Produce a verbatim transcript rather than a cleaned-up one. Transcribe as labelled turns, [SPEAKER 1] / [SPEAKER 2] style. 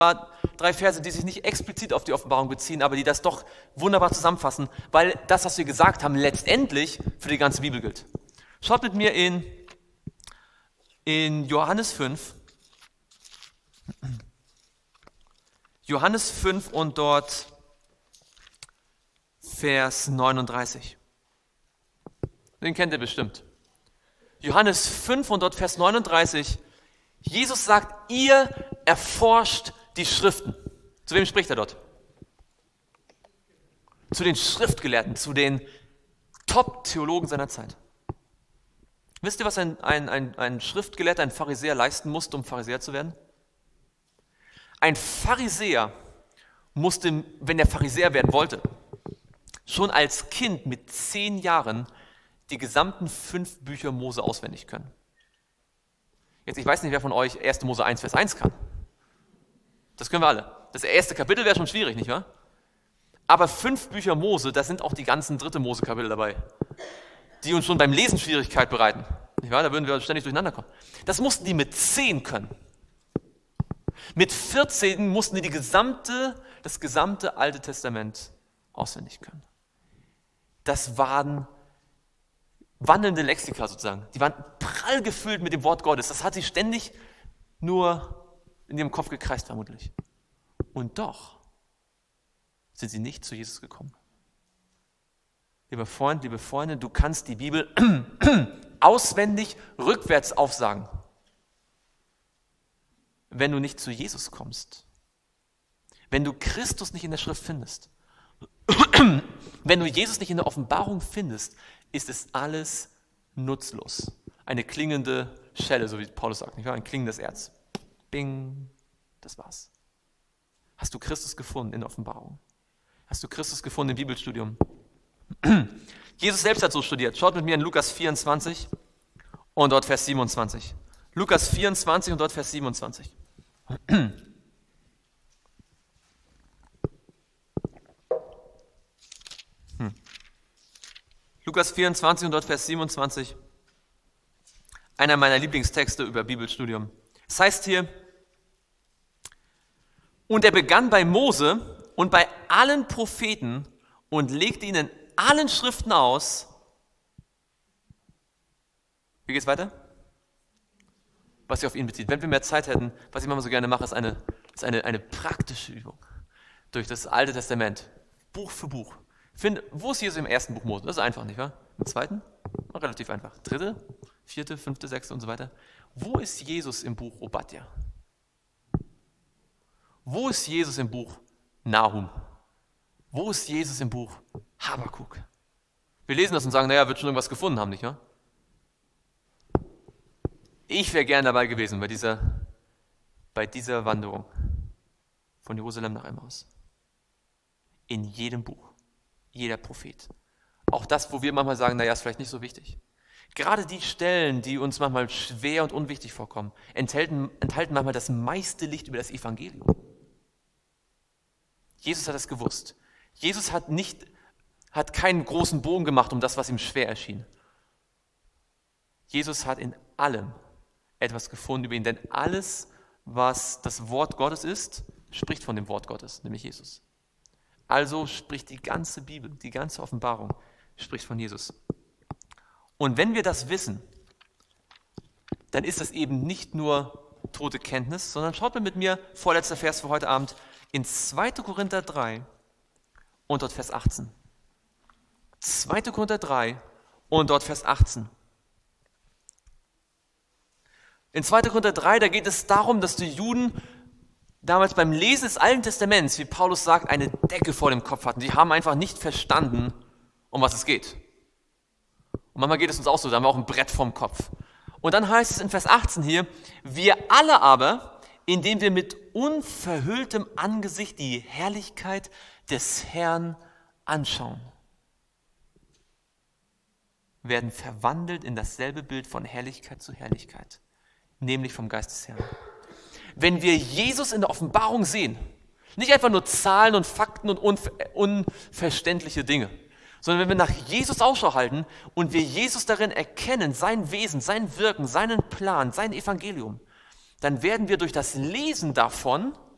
[SPEAKER 1] drei Verse, die sich nicht explizit auf die Offenbarung beziehen, aber die das doch wunderbar zusammenfassen, weil das, was wir gesagt haben, letztendlich für die ganze Bibel gilt. Schaut mit mir in, in Johannes fünf. Johannes fünf und dort Vers neununddreißig. Den kennt ihr bestimmt. Johannes fünf und dort Vers neununddreißig. Jesus sagt, ihr erforscht die Schriften. Zu wem spricht er dort? Zu den Schriftgelehrten, zu den Top-Theologen seiner Zeit. Wisst ihr, was ein, ein, ein, ein Schriftgelehrter, ein Pharisäer leisten musste, um Pharisäer zu werden? Ein Pharisäer musste, wenn er Pharisäer werden wollte, schon als Kind mit zehn Jahren die gesamten fünf Bücher Mose auswendig können. Jetzt, ich weiß nicht, wer von euch erste Mose eins, Vers eins kann. Das können wir alle. Das erste Kapitel wäre schon schwierig, nicht wahr? Aber fünf Bücher Mose, da sind auch die ganzen dritte Mose-Kapitel dabei, die uns schon beim Lesen Schwierigkeit bereiten. Nicht wahr? Da würden wir ständig durcheinander kommen. Das mussten die mit zehn können. Mit vierzehn mussten die, die gesamte, das gesamte Alte Testament auswendig können. Das waren wandelnde Lexika sozusagen. Die waren prall gefüllt mit dem Wort Gottes. Das hat sie ständig nur in ihrem Kopf gekreist vermutlich. Und doch sind sie nicht zu Jesus gekommen. Lieber Freund, liebe Freundin, du kannst die Bibel auswendig rückwärts aufsagen. Wenn du nicht zu Jesus kommst, wenn du Christus nicht in der Schrift findest, wenn du Jesus nicht in der Offenbarung findest, ist es alles nutzlos. Eine klingende Schelle, so wie Paulus sagt, nicht wahr? Ein klingendes Erz. Bing, das war's. Hast du Christus gefunden in der Offenbarung? Hast du Christus gefunden im Bibelstudium? Jesus selbst hat so studiert. Schaut mit mir in Lukas vierundzwanzig und dort Vers siebenundzwanzig. Lukas vierundzwanzig und dort Vers siebenundzwanzig. Hm. Lukas vierundzwanzig und dort Vers siebenundzwanzig. Einer meiner Lieblingstexte über Bibelstudium. Es heißt hier, und er begann bei Mose und bei allen Propheten und legte ihnen allen Schriften aus. Wie geht's weiter? Was sich auf ihn bezieht. Wenn wir mehr Zeit hätten, was ich manchmal so gerne mache, ist eine, ist eine, eine praktische Übung durch das Alte Testament, Buch für Buch. Finde, wo ist Jesus im ersten Buch Mose? Das ist einfach, nicht wahr? Im zweiten? Relativ einfach. Dritte, vierte, fünfte, sechste und so weiter. Wo ist Jesus im Buch Obadja? Wo ist Jesus im Buch Nahum? Wo ist Jesus im Buch Habakuk? Wir lesen das und sagen, naja, wird schon irgendwas gefunden haben, nicht wahr? Ich wäre gern dabei gewesen bei dieser, bei dieser Wanderung von Jerusalem nach Emmaus. In jedem Buch, jeder Prophet. Auch das, wo wir manchmal sagen, naja, ist vielleicht nicht so wichtig. Gerade die Stellen, die uns manchmal schwer und unwichtig vorkommen, enthalten, enthalten manchmal das meiste Licht über das Evangelium. Jesus hat das gewusst. Jesus hat, nicht, hat keinen großen Bogen gemacht um das, was ihm schwer erschien. Jesus hat in allem etwas gefunden über ihn, denn alles, was das Wort Gottes ist, spricht von dem Wort Gottes, nämlich Jesus. Also spricht die ganze Bibel, die ganze Offenbarung, spricht von Jesus. Und wenn wir das wissen, dann ist das eben nicht nur tote Kenntnis, sondern schaut mal mit mir, vorletzter Vers für heute Abend, in zweiter Korinther drei und dort Vers achtzehn. zweiter Korinther drei und dort Vers achtzehn. In zweiter Korinther drei, da geht es darum, dass die Juden damals beim Lesen des Alten Testaments, wie Paulus sagt, eine Decke vor dem Kopf hatten. Die haben einfach nicht verstanden, um was es geht. Und manchmal geht es uns auch so, da haben wir auch ein Brett vorm Kopf. Und dann heißt es in Vers achtzehn hier, wir alle aber, indem wir mit unverhülltem Angesicht die Herrlichkeit des Herrn anschauen, werden verwandelt in dasselbe Bild von Herrlichkeit zu Herrlichkeit, nämlich vom Geist des Herrn. Wenn wir Jesus in der Offenbarung sehen, nicht einfach nur Zahlen und Fakten und unver- unverständliche Dinge, sondern wenn wir nach Jesus Ausschau halten und wir Jesus darin erkennen, sein Wesen, sein Wirken, seinen Plan, sein Evangelium, dann werden wir durch das Lesen davon